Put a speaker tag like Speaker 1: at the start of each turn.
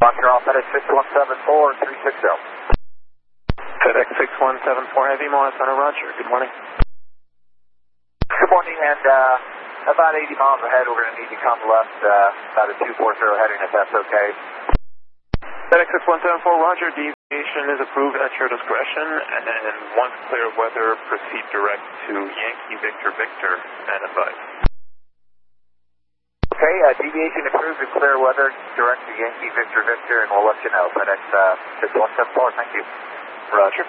Speaker 1: Roger, all FedEx 6174 and 360.
Speaker 2: FedEx 6174 Heavy, Montana, Roger. Good morning.
Speaker 1: Good morning, and about 80 miles ahead, we're going to need to come left, about a 240 heading, if that's okay.
Speaker 2: FedEx 6174, Roger. Deviation is approved at your discretion, and once clear weather, proceed direct to Yankee Victor Victor and advise.
Speaker 1: Okay, deviation approved and clear weather, direct to Yankee Victor Victor, and we'll let you know. FedEx 6174, thank you.
Speaker 2: Roger.